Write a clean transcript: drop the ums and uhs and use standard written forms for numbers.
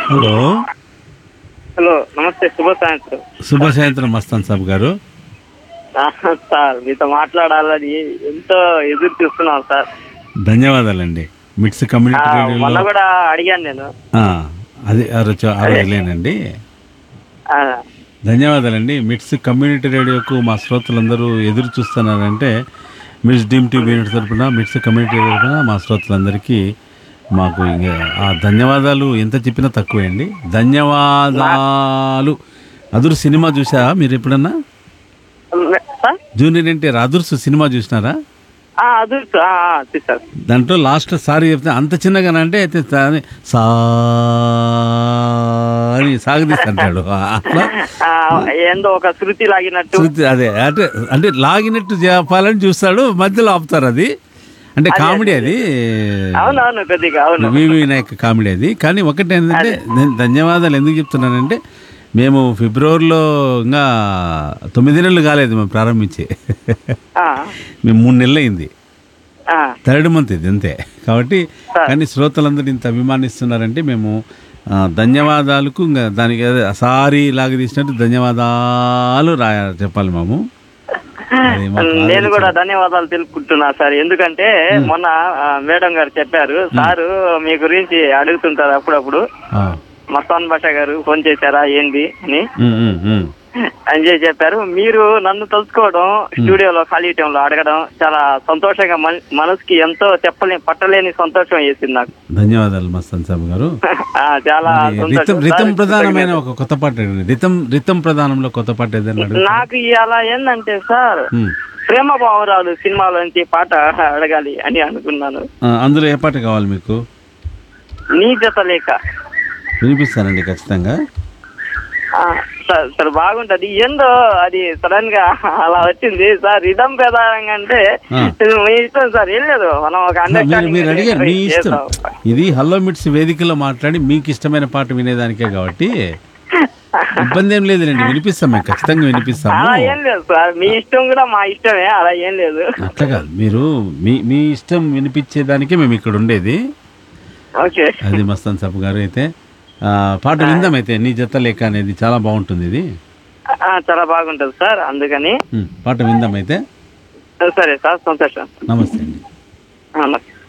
Hello. Hello, నమస్తే, శుభ సాయంత్రం. శుభ సాయంత్రం మస్తాన్ సాబ్ గారు. సార్, మీతో మాట్లాడాలని ఎంతో ఎదురు చూస్తున్నాం సార్. ధన్యవాదాలండి. మిట్స్ కమ్యూనిటీ మొన్న రేడియోలో కూడా అడిగాను నేను. అది ఆ రోజులేనండి. ఆ, ధన్యవాదాలండి. మిట్స్ కమ్యూనిటీ రేడియోకు మా శ్రోతలందరూ ఎదురు చూస్తున్నారంటే మిట్స్ డీమ్ టీవీ యూనిట్ తరపున, మిట్స్ కమ్యూనిటీ రేడియో తరపున మా శ్రోతలందరికీ మాకు ఇంకా ఆ ధన్యవాదాలు ఎంత చెప్పినా తక్కువే అండి. ధన్యవాదాలు. అదురు సినిమా చూసా మీరు ఎప్పుడన్నా? సార్, జూనియర్ ఎన్టీఆర్ అదుర్సు సినిమా చూసినారా? అది సార్. దాంట్లో లాస్ట్ సారీ చెప్తే అంత చిన్నగానంటే అయితే సారీ సాగదీస్తాడు అట్లా. ఏందో ఒక శృతి లాగినట్టు. శృతి అదే అంటే అంటే లాగినట్టు చెప్పాలని చూస్తాడు, మధ్యలో ఆపుతారు. అది అంటే కామెడీ. అది అవునవును, కొద్దిగా అవును. వివి వినాయక్ కామెడీ అది. కానీ ఒకటి ఏంటంటే నేను ధన్యవాదాలు ఎందుకు చెప్తున్నానంటే, మేము ఫిబ్రవరిలో ఇంకా 9 నెలలు కాలేదు మేము ప్రారంభించి. మేము 3 నెలలు అయింది. 3rd మంత్ ఇది అంతే. కాబట్టి కానీ శ్రోతలందరూ ఇంత అభిమానిస్తున్నారంటే మేము ధన్యవాదాలకు ఇంకా దానికి సారీ లాగా తీసినట్టు ధన్యవాదాలు చెప్పాలి మేము. నేను కూడా ధన్యవాదాలు తెలుపుకుంటున్నా సార్. ఎందుకంటే మొన్న మేడం గారు చెప్పారు, సారు మీ గురించి అడుగుతుంటారు అప్పుడప్పుడు. మస్తాన్ బాషా గారు ఫోన్ చేశారా ఏంది అని చెప్పారు. మీరు నన్ను తలుచుకోవడం, స్టూడియోలో ఖాళీ టైంలో అడగడం చాలా సంతోషంగా, మనసుకి ఎంతో పట్టలేని సంతోషం వేసింది నాకు. ధన్యవాదాలు మస్తాన్ సాబ్ గారు. చాలా రితం ప్రధానమైన ఒక కొత్త పాట, రితం ప్రధానంలో కొత్త పాట ఏదైనా నాకు అలా ఏంటంటే సార్, ప్రేమ భావరాలు సినిమాలోంచి పాట అడగాలి అని అనుకున్నాను. అందులో ఏ పాట కావాలి మీకు? నీ జత లేక. వినిపిస్తానండి ఖచ్చితంగా. సార్ బాగుంటది. ఏందో అది సడన్ గా అలా వచ్చింది సార్. రిధం ప్రధానంగా అంటే మీ ఇష్టం సార్, ఏం లేదు, మనం ఒక మీరు అడిగారు మీ ఇష్టం. ఇది హలో మిట్స్ వేదికలో మాట్లాడి మీకు ఇష్టమైన పాట వినేదానికే కాబట్టి ఇబ్బంది ఏం లేదులేండి, వినిపిస్తాం మేము, ఖచ్చితంగా వినిపిస్తాము. అలా ఏం లేదు సార్, మీ ఇష్టం కూడా మా ఇష్టమే, అలా ఏం లేదు. అట్లా కాదు, మీరు మీ ఇష్టం వినిపించేదానికే మేము ఇక్కడ ఉండేది. ఓకే, అది మస్తాన్ సాబ్ గారు. అయితే పాట విందాం. అయితే నీ జత లేక అనేది చాలా బాగుంటుంది. ఇది చాలా బాగుంటుంది సార్, అందుకని పాట విందాం. అయితే సరే సార్, సంతోషం. నమస్తే అండి. నమస్తే.